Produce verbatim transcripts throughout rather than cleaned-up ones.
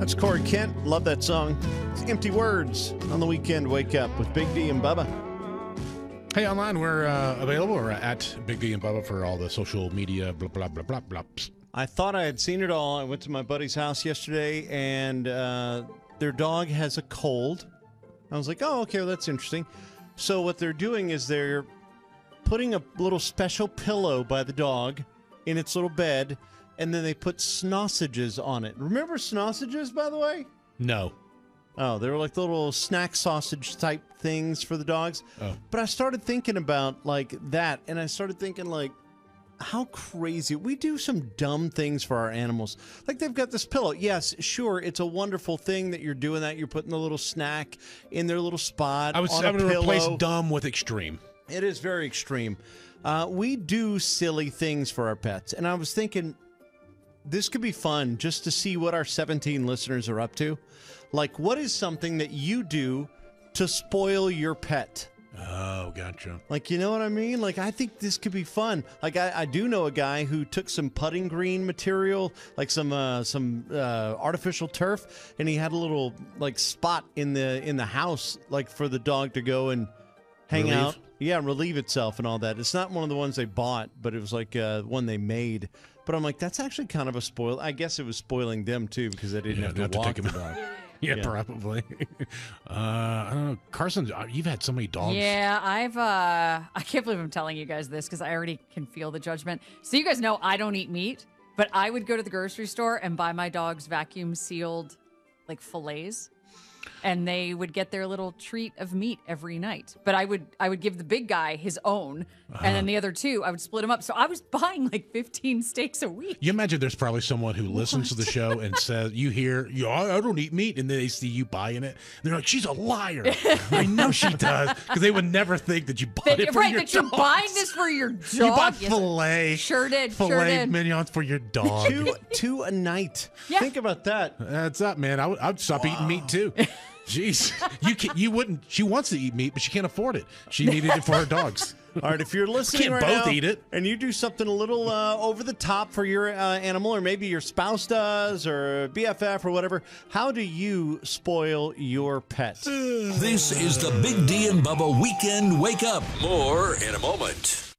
That's Corey Kent. Love that song. It's Empty Words on the weekend. Wake up with Big D and Bubba. Hey, online, we're uh, available. We're at Big D and Bubba for all the social media, blah, blah, blah, blah, blah. I thought I had seen it all. I went to my buddy's house yesterday, and uh, their dog has a cold. I was like, oh, okay, well, that's interesting. So what they're doing is they're putting a little special pillow by the dog in its little bed, and then they put snossages on it. Remember snossages, by the way? No. Oh, they were like the little snack sausage type things for the dogs. Oh. But I started thinking about like that, and I started thinking like, how crazy. We do some dumb things for our animals. Like they've got this pillow. Yes, sure, it's a wonderful thing that you're doing that. You're putting a little snack in their little spot. I was on going to replace pillow. dumb with extreme. It is very extreme. Uh, we do silly things for our pets, and I was thinking this could be fun just to see what our seventeen listeners are up to. Like, what is something that you do to spoil your pet? Oh, gotcha. Like, you know what I mean? Like, I think this could be fun. Like, I, I do know a guy who took some putting green material, like some uh, some uh, artificial turf, and he had a little like spot in the in the house, like for the dog to go and hang Relieve? out. Yeah, relieve itself and all that. It's not one of the ones they bought, but it was like uh, one they made. But I'm like, that's actually kind of a spoil. I guess it was spoiling them too because they didn't Yeah, have to not to walk take the him dog. Yeah, Yeah. probably. uh, I don't know. Carson, uh, you've had so many dogs. Yeah, I've, uh, I can't believe I'm telling you guys this because I already can feel the judgment. So you guys know I don't eat meat, but I would go to the grocery store and buy my dogs vacuum sealed like fillets. And they would get their little treat of meat every night. But I would I would give the big guy his own, uh-huh. and then the other two, I would split them up. So I was buying like fifteen steaks a week. You imagine there's probably someone who listens to the show and says, you hear, you, I don't eat meat, and then they see you buying it. And they're like, she's a liar. I know she does. Because they would never think that you bought That, it for right, your that dogs. you're buying this for your dog. You bought Yes, filet. Sure did, Filet sure did. mignons for your dog. two, two a night. Yeah. Think about that. That's up, man. I would, I'd stop eating meat, too. Jeez. You can, you wouldn't. She wants to eat meat, but she can't afford it. She needed it for her dogs. All right, if you're listening Can't right both now eat it. and you do something a little uh, over the top for your uh, animal, or maybe your spouse does, or B F F or whatever, how do you spoil your pet? This is the Big D and Bubba Weekend Wake Up. More in a moment.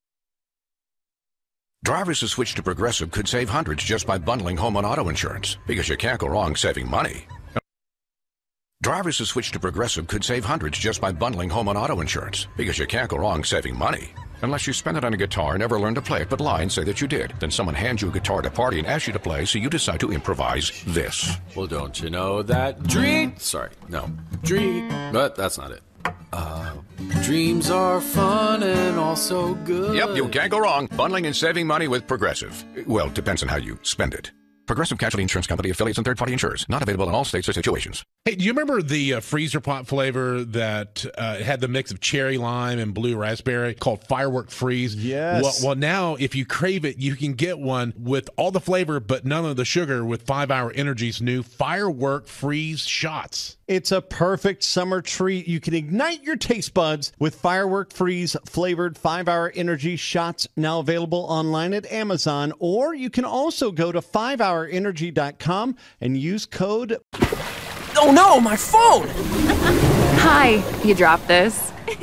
Drivers who switch to Progressive could save hundreds just by bundling home and auto insurance, because you can't go wrong saving money. Drivers who switch to Progressive could save hundreds just by bundling home and auto insurance, because you can't go wrong saving money. Unless you spend it on a guitar and never learn to play it but lie and say that you did. Then someone hands you a guitar at a party and asks you to play, so you decide to improvise this. Well, don't you know that dream... Sorry, no. Dream... But that's not it. Uh, dreams are fun and also good. Yep, you can't go wrong bundling and saving money with Progressive. Well, depends on how you spend it. Progressive Casualty Insurance Company, affiliates, and third-party insurers. Not available in all states or situations. Hey, do you remember the uh, freezer pot flavor that uh, had the mix of cherry lime and blue raspberry called Firework Freeze? Yes. Well, well, now, if you crave it, you can get one with all the flavor but none of the sugar with five hour Energy's new Firework Freeze shots. It's a perfect summer treat. You can ignite your taste buds with Firework Freeze flavored five hour Energy shots, now available online at Amazon, or you can also go to five hour energy dot com and use code... Oh no, my phone! Hi, you dropped this.